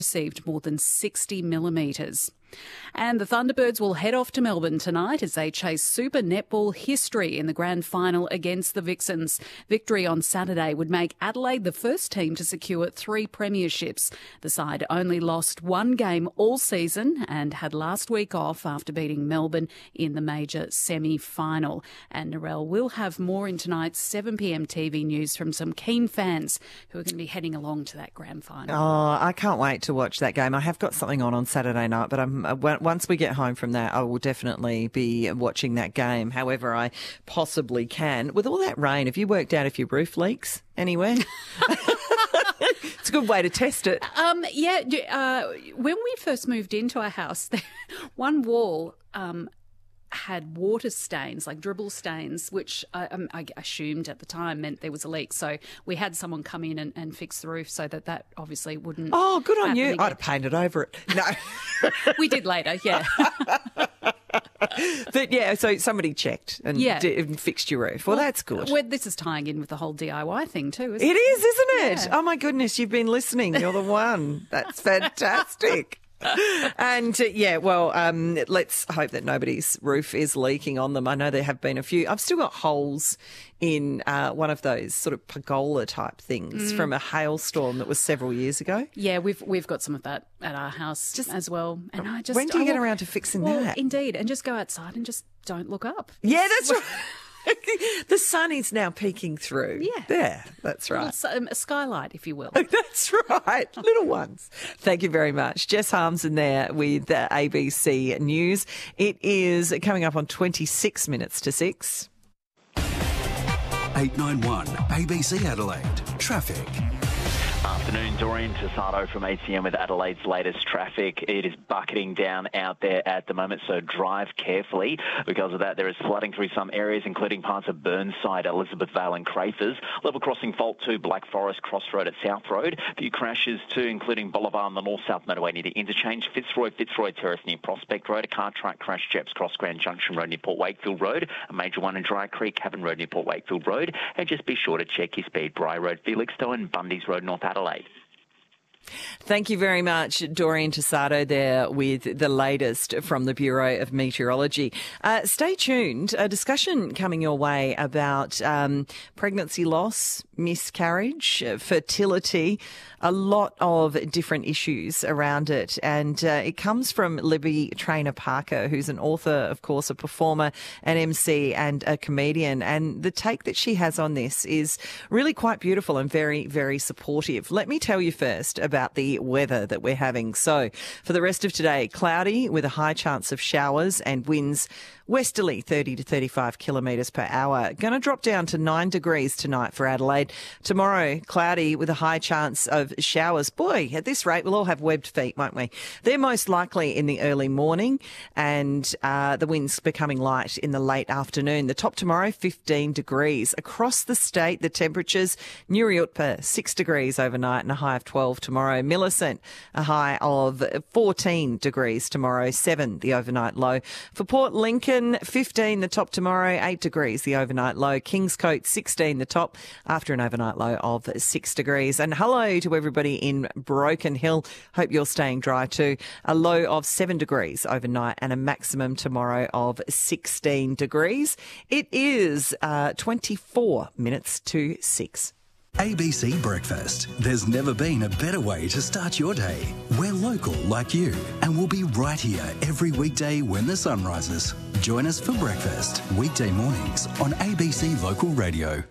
received more than 60 millimetres. And the Thunderbirds will head off to Melbourne tonight as they chase Super Netball history in the grand final against the Vixens. Victory on Saturday would make Adelaide the first team to secure 3 premierships. The side only lost 1 game all season and had last week off after beating Melbourne in the major semi-final. And Narelle will have more in tonight's 7pm TV news from some keen fans who are going to be heading along to that grand final. Oh, I can't wait to watch that game. I have got something on Saturday night, but once we get home from that, I will definitely be watching that game however I possibly can. With all that rain, have you worked out if your roof leaks anywhere? It's a good way to test it. When we first moved into our house, one wall had water stains, like dribble stains, which I assumed at the time meant there was a leak. So we had someone come in and fix the roof so that obviously wouldn't. Oh, good on you. Again. I'd have painted over it. No. We did later, yeah. But yeah, so somebody checked and fixed your roof. Well, that's good. Well, this is tying in with the whole DIY thing too, isn't it? It is, isn't it? Yeah. Oh my goodness, you've been listening. You're the one. That's fantastic. And let's hope that nobody's roof is leaking on them. I know there have been a few. I've still got holes in one of those sort of pergola type things from a hailstorm that was several years ago. Yeah, we've got some of that at our house as well. And when do you get around to fixing that? Indeed, and just go outside and just don't look up. Yeah, that's right. The sun is now peeking through. Yeah, that's right. A skylight, if you will. That's right. Little ones. Thank you very much. Jess Harmson there with ABC News. It is coming up on 26 minutes to 6. 891 ABC Adelaide. Traffic. Afternoon, Dorian Tassado from ACM with Adelaide's latest traffic. It is bucketing down out there at the moment, so drive carefully. Because of that, there is flooding through some areas, including parts of Burnside, Elizabeth Vale and Crafers. Level crossing fault to Black Forest Crossroad at South Road. A few crashes too, including Bolivar on the north-south motorway near the interchange. Fitzroy Terrace near Prospect Road. A car truck crash Jeps Cross Grand Junction Road near Port Wakefield Road. A major one in Dry Creek, Havern Road near Port Wakefield Road. And just be sure to check your speed. Bry Road, Felixstowe and Bundy's Road, North Adelaide. Thank you very much, Dorian Tassado there with the latest from the Bureau of Meteorology. Stay tuned. A discussion coming your way about pregnancy loss, miscarriage, fertility, a lot of different issues around it. And it comes from Libby Traynor Parker, who's an author, of course, a performer, an MC and a comedian. And the take that she has on this is really quite beautiful and very, very supportive. Let me tell you first about the weather that we're having. So for the rest of today, cloudy with a high chance of showers and winds westerly 30 to 35 kilometres per hour. Going to drop down to 9 degrees tonight for Adelaide. Tomorrow, cloudy with a high chance of showers. Boy, at this rate, we'll all have webbed feet, won't we? They're most likely in the early morning and the winds becoming light in the late afternoon. The top tomorrow, 15 degrees. Across the state, the temperatures, Nuriutpa, 6 degrees overnight and a high of 12 tomorrow. Millicent, a high of 14 degrees tomorrow, 7 the overnight low. For Port Lincoln, 15 the top tomorrow, 8 degrees the overnight low. Kingscote, 16 the top after an overnight low of 6 degrees. And hello to everybody in Broken Hill. Hope you're staying dry too. A low of 7 degrees overnight and a maximum tomorrow of 16 degrees. It is 24 minutes to 6. ABC Breakfast. There's never been a better way to start your day. We're local like you, and we'll be right here every weekday when the sun rises. Join us for breakfast, weekday mornings on ABC Local Radio.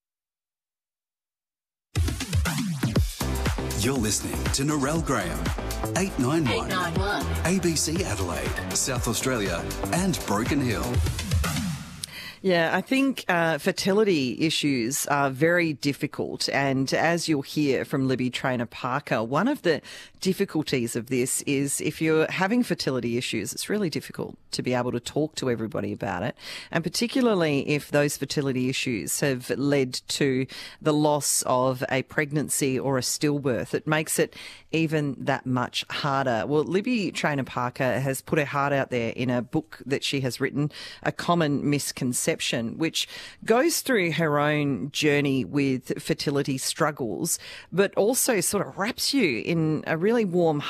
You're listening to Narelle Graham, 891 ABC Adelaide, South Australia and Broken Hill. Yeah, I think fertility issues are very difficult. And as you'll hear from Libby Traynor Parker, one of the difficulties of this is if you're having fertility issues, it's really difficult to be able to talk to everybody about it. And particularly if those fertility issues have led to the loss of a pregnancy or a stillbirth, it makes it even that much harder. Well, Libby Traynor Parker has put her heart out there in a book that she has written, A Common Misconception. Conception, which goes through her own journey with fertility struggles, but also sort of wraps you in a really warm